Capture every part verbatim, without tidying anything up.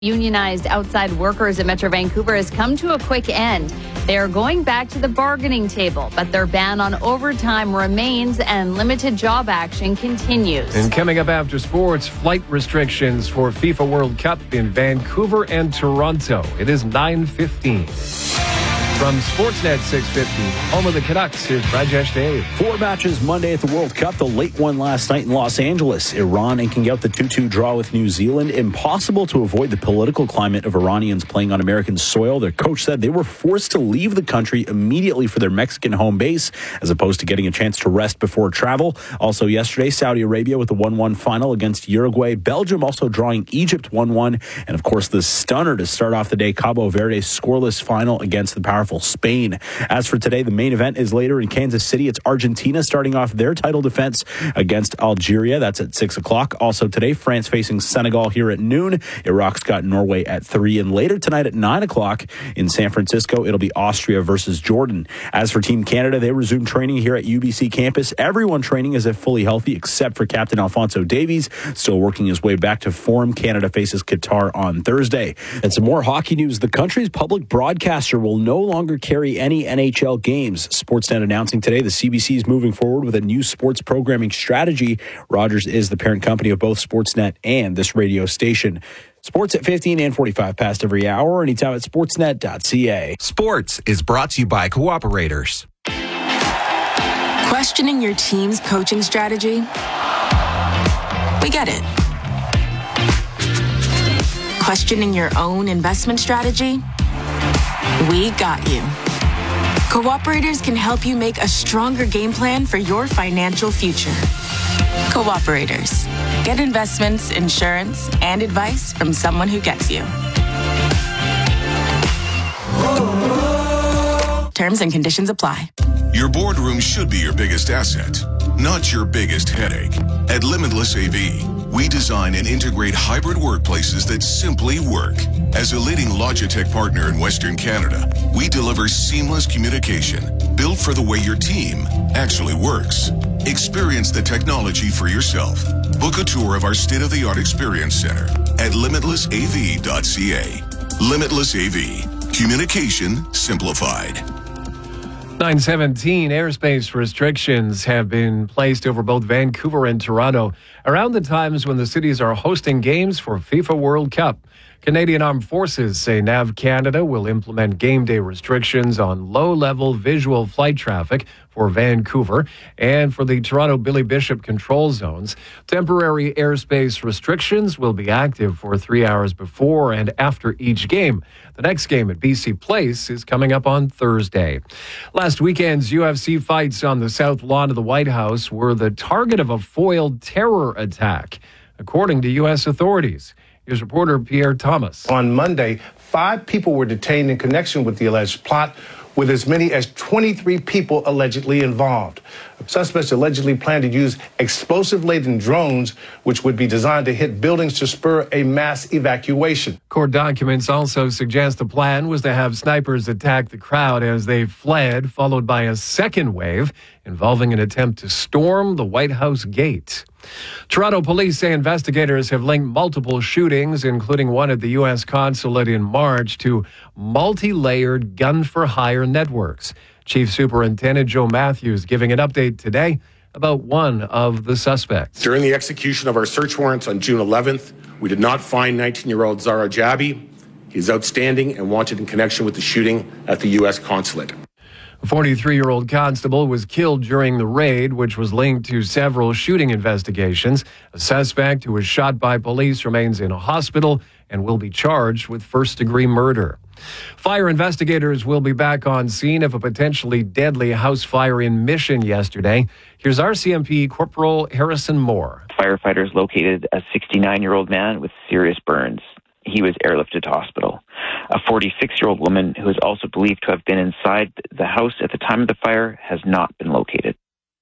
Unionized outside workers at Metro Vancouver has come to a quick end. They are going back to the bargaining table, but their ban on overtime remains and limited job action continues. And coming up after sports, flight restrictions for FIFA World Cup in Vancouver and Toronto. It is nine fifteen. From Sportsnet six fifty, home of the Canucks, here's Rajesh Dave. Four matches Monday at the World Cup. The late one last night in Los Angeles. Iran inking out the two two draw with New Zealand. Impossible to avoid the political climate of Iranians playing on American soil. Their coach said they were forced to leave the country immediately for their Mexican home base, as opposed to getting a chance to rest before travel. Also yesterday, Saudi Arabia with a one one final against Uruguay. Belgium also drawing Egypt one one. And of course, the stunner to start off the day, Cabo Verde's scoreless final against the powerful Spain. As for today, the main event is later in Kansas City. It's Argentina starting off their title defense against Algeria. That's at six o'clock. Also today, France facing Senegal here at noon. Iraq's got Norway at three. And later tonight at nine o'clock in San Francisco, it'll be Austria versus Jordan. As for Team Canada, they resume training here at U B C campus. Everyone training is fully healthy except for Captain Alphonso Davies, still working his way back to form. Canada faces Qatar on Thursday. And some more hockey news. The country's public broadcaster will no longer carry any N H L games. Sportsnet announcing today the C B C is moving forward with a new sports programming strategy. Rogers is the parent company of both Sportsnet and this radio station. Sports at fifteen and forty-five past every hour, anytime at sportsnet dot c a. Sports is brought to you by Cooperators. Questioning your team's coaching strategy? We get it. Questioning your own investment strategy? We got you. Cooperators can help you make a stronger game plan for your financial future. Cooperators. Get investments, insurance, and advice from someone who gets you. Terms and conditions apply. Your boardroom should be your biggest asset, not your biggest headache. At Limitless A V, we design and integrate hybrid workplaces that simply work. As a leading Logitech partner in Western Canada, we deliver seamless communication built for the way your team actually works. Experience the technology for yourself. Book a tour of our state-of-the-art experience center at limitless a v dot c a. Limitless A V. Communication simplified. nine seventeen, airspace restrictions have been placed over both Vancouver and Toronto around the times when the cities are hosting games for FIFA World Cup. Canadian Armed Forces say N A V Canada will implement game day restrictions on low-level visual flight traffic for Vancouver and for the Toronto Billy Bishop control zones. Temporary airspace restrictions will be active for three hours before and after each game. The next game at B C Place is coming up on Thursday. Last weekend's U F C fights on the South Lawn of the White House were the target of a foiled terror attack, according to U S authorities. Here's reporter Pierre Thomas. On Monday, five people were detained in connection with the alleged plot, with as many as twenty-three people allegedly involved. Suspects allegedly plan to use explosive-laden drones, which would be designed to hit buildings to spur a mass evacuation. Court documents also suggest the plan was to have snipers attack the crowd as they fled, followed by a second wave involving an attempt to storm the White House gate. Toronto police say investigators have linked multiple shootings, including one at the U S consulate in March, to multi-layered gun-for-hire networks. Chief Superintendent Joe Matthews giving an update today about one of the suspects. During the execution of our search warrants on June eleventh, we did not find nineteen-year-old Zara Jabi. He is outstanding and wanted in connection with the shooting at the U S consulate. A forty-three-year-old constable was killed during the raid, which was linked to several shooting investigations. A suspect who was shot by police remains in a hospital and will be charged with first-degree murder. Fire investigators will be back on scene of a potentially deadly house fire in Mission yesterday. Here's R C M P Corporal Harrison Moore. Firefighters located a sixty-nine-year-old man with serious burns. He was airlifted to hospital. A forty-six-year-old woman who is also believed to have been inside the house at the time of the fire has not been located.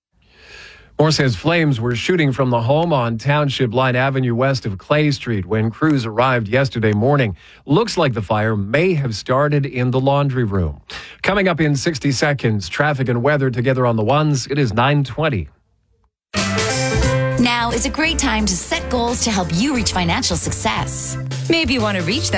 Moore says flames were shooting from the home on Township Line Avenue west of Clay Street when crews arrived yesterday morning. Looks like the fire may have started in the laundry room. Coming up in sixty seconds, traffic and weather together on the ones. It is nine twenty. Now is a great time to set goals to help you reach financial success. Maybe you want to reach them